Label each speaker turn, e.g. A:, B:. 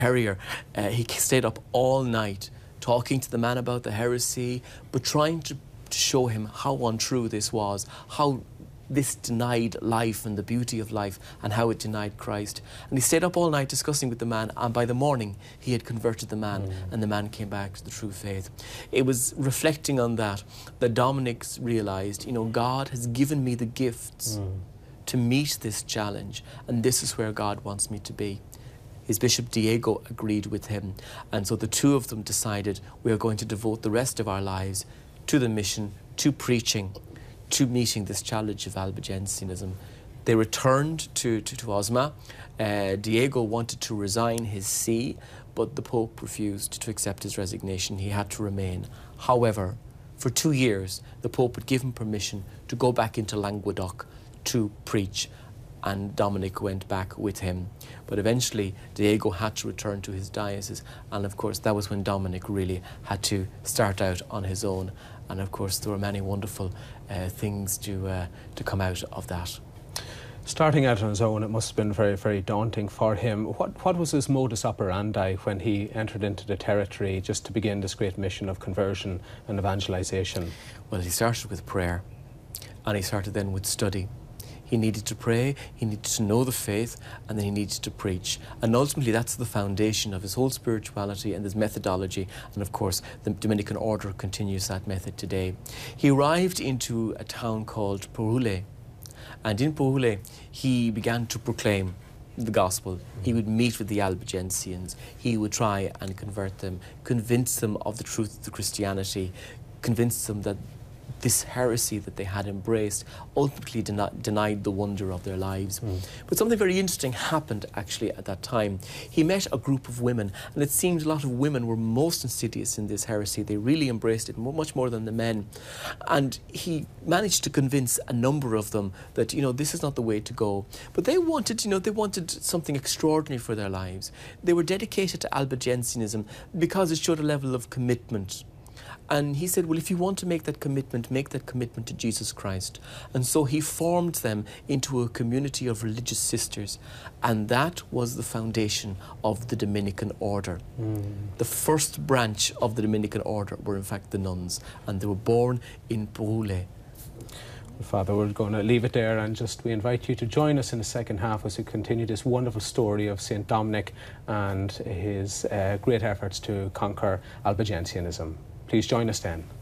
A: Terrier, he stayed up all night talking to the man about the heresy, but trying to show him how untrue this was, how this denied life and the beauty of life, and how it denied Christ. And he stayed up all night discussing with the man, and by the morning he had converted the man, and the man came back to the true faith. It was reflecting on that Dominic realised, you know, God has given me the gifts to meet this challenge, and this is where God wants me to be. His Bishop Diego agreed with him, and so the two of them decided, we are going to devote the rest of our lives to the mission, to preaching, to meeting this challenge of Albigensianism. They returned to Osma. Diego wanted to resign his see, but the Pope refused to accept his resignation. He had to remain. However, for 2 years, the Pope would give him permission to go back into Languedoc to preach, and Dominic went back with him. But eventually, Diego had to return to his diocese, and of course, that was when Dominic really had to start out on his own. And of course, there were many wonderful things to come out of that.
B: Starting out on his own, it must have been very, very daunting for him. What was his modus operandi when he entered into the territory just to begin this great mission of conversion and evangelization?
A: Well, he started with prayer, and he started then with study. He needed to pray, he needed to know the faith, and then he needed to preach. And ultimately, that's the foundation of his whole spirituality and his methodology. And of course, the Dominican order continues that method today. He arrived into a town called Pujule. And in Pujule, he began to proclaim the gospel. He would meet with the Albigensians. He would try and convert them, convince them of the truth of the Christianity, convince them that this heresy that they had embraced ultimately denied the wonder of their lives. But something very interesting happened actually at that time. He met a group of women, and it seemed a lot of women were most insidious in this heresy. They really embraced it much more than the men. And he managed to convince a number of them that, you know, this is not the way to go. But they wanted, you know, they wanted something extraordinary for their lives. They were dedicated to Albigensianism because it showed a level of commitment. And he said, well, if you want to make that commitment to Jesus Christ. And so he formed them into a community of religious sisters. And that was the foundation of the Dominican order. The first branch of the Dominican order were, in fact, the nuns. And they were born in Pujule.
B: Father, we're going to leave it there, and we invite you to join us in the second half as we continue this wonderful story of St. Dominic and his great efforts to conquer Albigensianism. Please join us then.